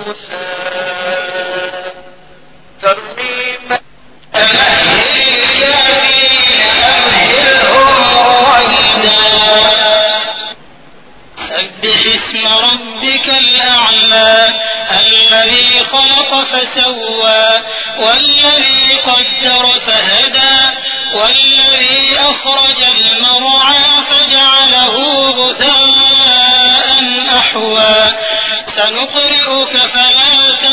ترميم سبح اسم ربك الأعلى الذي خلق فسوى والذي قدر فهدى والذي أخرج المرعى فجعله غثاء أحوى سنقرئك فلا